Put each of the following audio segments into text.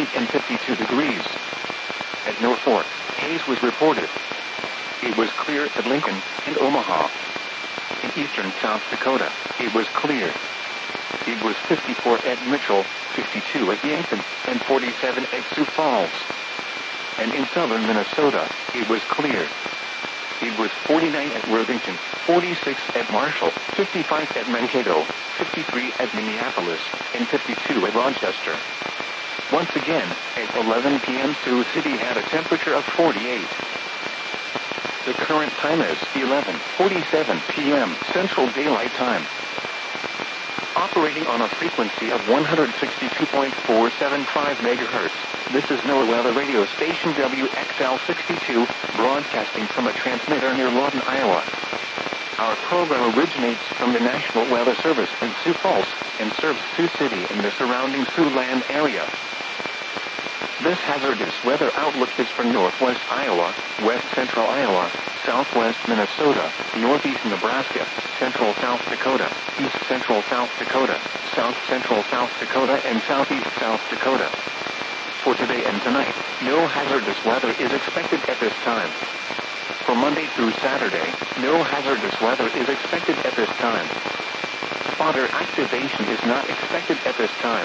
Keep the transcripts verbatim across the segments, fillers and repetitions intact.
forty-eight and fifty-two degrees. At Norfolk, haze was reported. It was clear at Lincoln and Omaha. In eastern South Dakota, it was clear. It was fifty-four at Mitchell, fifty-two at Yankton, and forty-seven at Sioux Falls. And in southern Minnesota, it was clear. It was forty-nine at Worthington, forty-six at Marshall, fifty-five at Mankato, fifty-three at Minneapolis, and fifty-two at Rochester. Once again, at eleven p m Sioux City had a temperature of forty-eight. The current time is eleven forty-seven p m Central Daylight Time. Operating on a frequency of one hundred sixty-two point four seven five megahertz, this is NOAA Weather Radio Station W X L sixty-two, broadcasting from a transmitter near Lawton, Iowa. Our program originates from the National Weather Service in Sioux Falls and serves Sioux City and the surrounding Siouxland area. This hazardous weather outlook is for northwest Iowa, west central Iowa, southwest Minnesota, northeast Nebraska, central South Dakota, east central South Dakota, south central South Dakota, and southeast South Dakota. For today and tonight, no hazardous weather is expected at this time. For Monday through Saturday, no hazardous weather is expected at this time. Spotter activation is not expected at this time.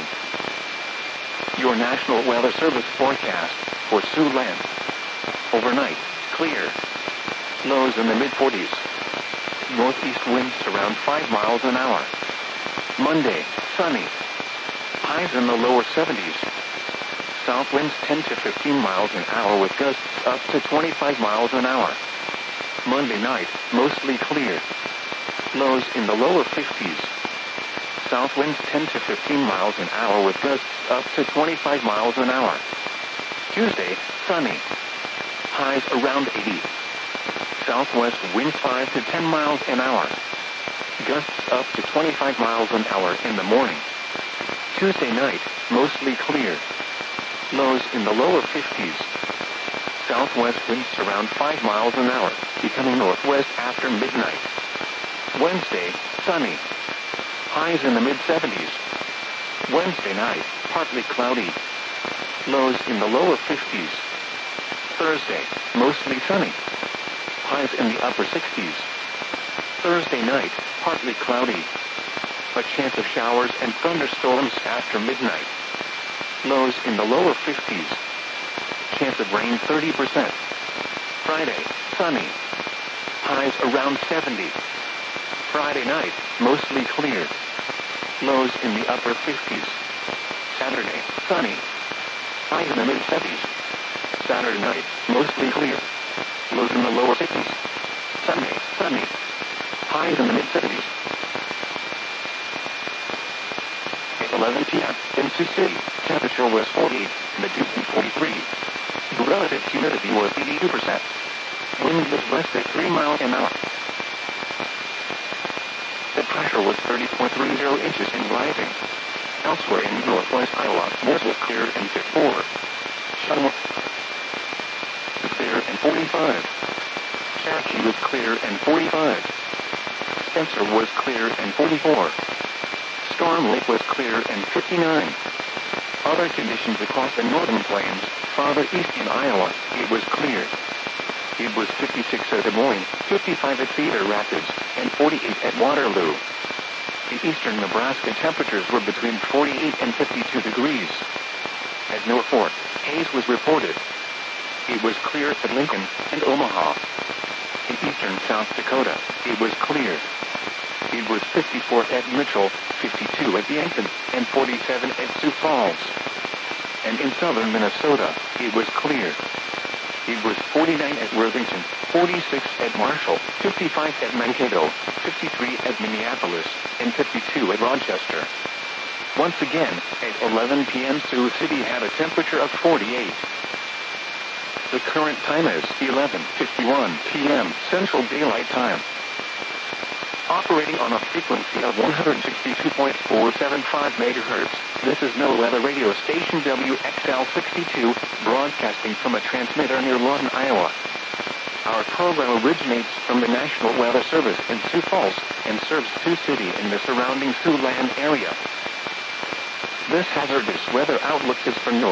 Your National Weather Service forecast for Siouxland. Overnight, clear. Lows in the mid forties. Northeast winds around five miles an hour. Monday, sunny. Highs in the lower seventies. South winds ten to fifteen miles an hour with gusts up to twenty-five miles an hour. Monday night, mostly clear. Lows in the lower fifties. South winds ten to fifteen miles an hour with gusts up to twenty-five miles an hour. Tuesday, sunny. Highs around eighty. Southwest winds five to ten miles an hour. Gusts up to twenty-five miles an hour in the morning. Tuesday night, mostly clear. Lows in the lower fifties. Southwest winds around five miles an hour, becoming northwest after midnight. Wednesday, sunny. Highs in the mid seventies. Wednesday night, partly cloudy. Lows in the lower fifties. Thursday, mostly sunny. Highs in the upper sixties. Thursday night, partly cloudy. A chance of showers and thunderstorms after midnight. Lows in the lower fifties. Chance of rain thirty percent. Friday, sunny. Highs around seventy. Friday night, mostly clear. Lows in the upper fifties. Saturday, sunny. Highs in the mid seventies. Saturday night, mostly clear. Lows in the lower sixties. Sunday, sunny. Highs in the mid seventies. At eleven p m in Sioux City, temperature was forty-eight, the dew point forty-three. The relative humidity was eighty-two percent. Wind was west at three miles an hour. The pressure was thirty point three zero inches and rising. Elsewhere in northwest Iowa, Morse was clear and fifty-four. Shuttle was clear and forty-five. Cherokee was clear and forty-five. Spencer was clear and forty-four. Storm Lake was clear and fifty-nine. Other conditions across the northern plains, farther east in Iowa, it was clear. It was fifty-six at Des Moines, fifty-five at Cedar Rapids, and forty-eight at Waterloo. In eastern Nebraska, temperatures were between forty-eight and fifty-two degrees. At Norfolk, haze was reported. It was clear at Lincoln and Omaha. In eastern South Dakota, it was clear. It was fifty-four at Mitchell, fifty-two at Yankton, and forty-seven at Sioux Falls. And in southern Minnesota, it was clear. It was forty-nine at Worthington, forty-six at Marshall, fifty-five at Mankato, fifty-three at Minneapolis, and fifty-two at Rochester. Once again, at eleven p m Sioux City had a temperature of forty-eight. The current time is eleven fifty-one p m Central Daylight Time. Operating on a frequency of one hundred sixty-two point four seven five megahertz, this is NOAA Weather Radio Station W X L sixty-two, broadcasting from a transmitter near Lawton, Iowa. Our program originates from the National Weather Service in Sioux Falls and serves Sioux City and the surrounding Siouxland area. This hazardous weather outlook is for North